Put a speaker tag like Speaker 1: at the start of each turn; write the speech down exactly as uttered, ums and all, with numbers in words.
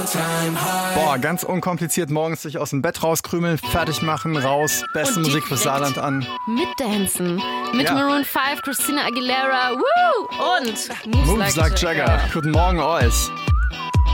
Speaker 1: Boah, ganz unkompliziert morgens sich aus dem Bett rauskrümeln, fertig machen, raus, beste
Speaker 2: Und
Speaker 1: Musik fürs Saarland an.
Speaker 2: Mitdancen. Mit
Speaker 1: Ja.
Speaker 2: Maroon fünf, Christina Aguilera, woo! Und Moves,
Speaker 1: Moves like Jagger. Guten Morgen euch.